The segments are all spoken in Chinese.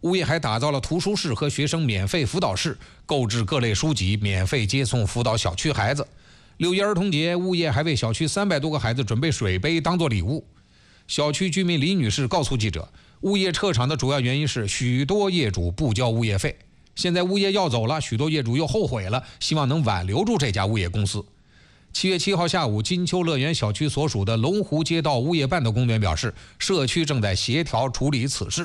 物业还打造了图书室和学生免费辅导室，购置各类书籍，免费接送辅导小区孩子。6一儿童节，物业还为小区300多个孩子准备水杯当做礼物。小区居民李女士告诉记者，物业撤场的主要原因是许多业主不交物业费。现在物业要走了，许多业主又后悔了，希望能挽留住这家物业公司。7月7号下午，金秋乐园小区所属的龙湖街道物业办的工作人员表示，社区正在协调处理此事。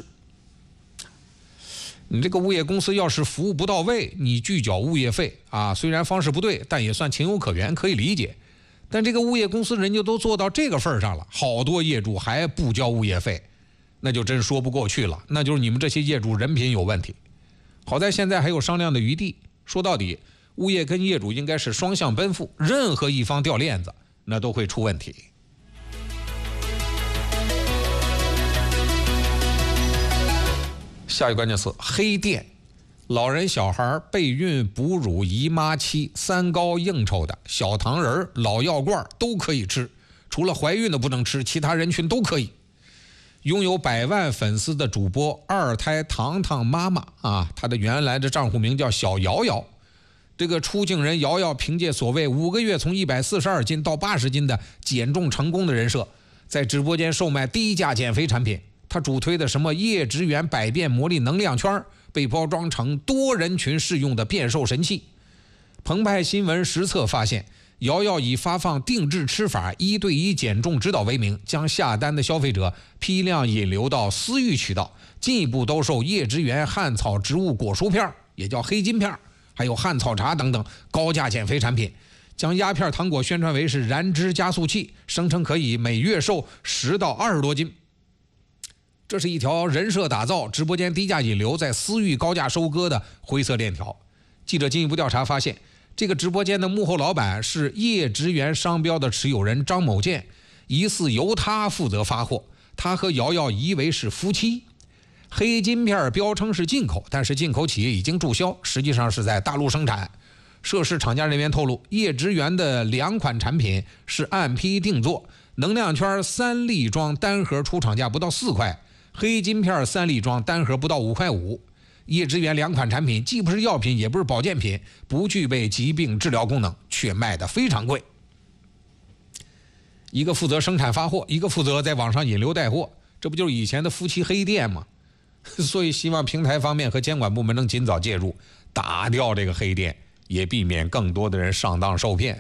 你这个物业公司要是服务不到位，你拒缴物业费啊，虽然方式不对，但也算情有可原，可以理解。但这个物业公司人家都做到这个份上了，好多业主还不交物业费，那就真说不过去了，那就是你们这些业主人品有问题。好在现在还有商量的余地，说到底，物业跟业主应该是双向奔赴，任何一方掉链子，那都会出问题。下一个关键词：黑店。老人小孩备孕哺乳姨妈期3高应酬的小糖人老药罐都可以吃，除了怀孕的不能吃，其他人群都可以。拥有100万粉丝的主播二胎糖糖妈妈啊，她的原来的账户名叫小瑶瑶。这个出镜人瑶瑶凭借所谓5个月从142斤到80斤的减重成功的人设，在直播间售卖低价减肥产品。她主推的什么叶之源百变魔力能量圈被包装成多人群适用的变瘦神器。澎湃新闻实测发现，瑶瑶以发放定制吃法1对1减重指导为名，将下单的消费者批量引流到私域渠道，进一步兜售叶之源汉草植物果蔬片，也叫黑金片，还有汉草茶等等高价减肥产品，将鸦片糖果宣传为是燃脂加速器，声称可以每月瘦10到20多斤。这是一条人设打造、直播间低价引流、在私域高价收割的灰色链条。记者进一步调查发现，这个直播间的幕后老板是叶之源商标的持有人张某建，疑似由他负责发货，他和瑶瑶疑为是夫妻。黑金片标称是进口，但是进口企业已经注销，实际上是在大陆生产。涉事厂家人员透露，叶之源的2款产品是按批定做，能量圈3粒装单盒出厂价不到4块，黑金片3粒装单盒不到5块5。叶之源2款产品既不是药品也不是保健品，不具备疾病治疗功能，却卖得非常贵。一个负责生产发货，一个负责在网上引流带货，这不就是以前的夫妻黑店吗？所以希望平台方面和监管部门能尽早介入，打掉这个黑店，也避免更多的人上当受骗。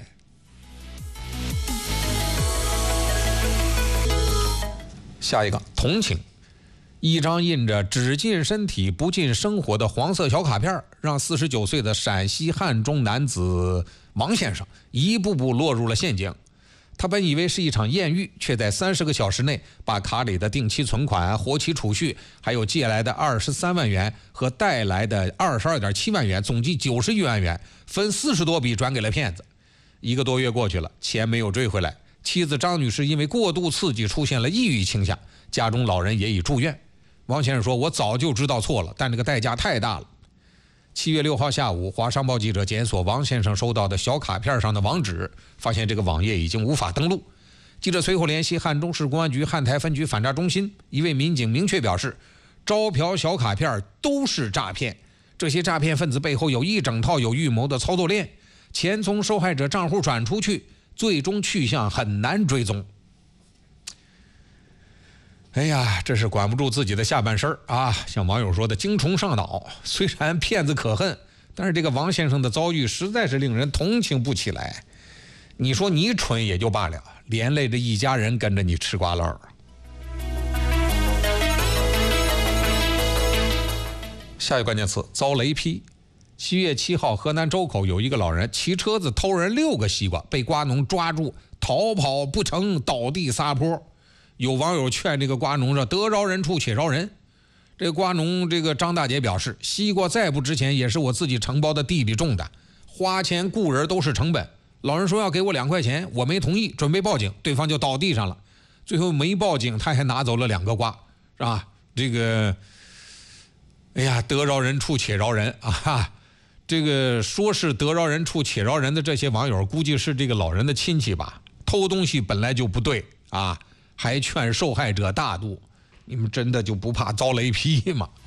下一个，同情。一张印着只进身体不进生活的黄色小卡片，让49岁的陕西汉中男子王先生一步步落入了陷阱。他本以为是一场艳遇，却在30个小时内把卡里的定期存款、活期储蓄，还有借来的23万元和贷来的22.7万元，总计91万元，分40多笔转给了骗子。1个多月过去了，钱没有追回来。妻子张女士因为过度刺激出现了抑郁倾向，家中老人也已住院。王先生说，我早就知道错了，但这个代价太大了。7月6号下午，华商报记者检索王先生收到的小卡片上的网址，发现这个网页已经无法登录。记者随后联系汉中市公安局汉台分局反诈中心，一位民警明确表示，招嫖小卡片都是诈骗，这些诈骗分子背后有一整套有预谋的操作链，钱从受害者账户转出去，最终去向很难追踪。哎呀，这是管不住自己的下半身啊！像网友说的，精虫上脑。虽然骗子可恨，但是这个王先生的遭遇实在是令人同情不起来。你说你蠢也就罢了，连累着一家人跟着你吃瓜烂。下一个关键词，遭雷劈。7月7号，河南周口有一个老人骑车子偷人6个西瓜，被瓜农抓住，逃跑不成，倒地撒泼。有网友劝这个瓜农说，得饶人处且饶人。这个瓜农这个张大姐表示，西瓜再不值钱也是我自己承包的地里种的，花钱雇人都是成本。老人说要给我2块钱，我没同意，准备报警，对方就倒地上了。最后没报警，他还拿走了2个瓜，是吧？这个，哎呀，得饶人处且饶人啊！这个说是得饶人处且饶人的这些网友，估计是这个老人的亲戚吧？偷东西本来就不对啊！还劝受害者大度，你们真的就不怕遭雷劈吗？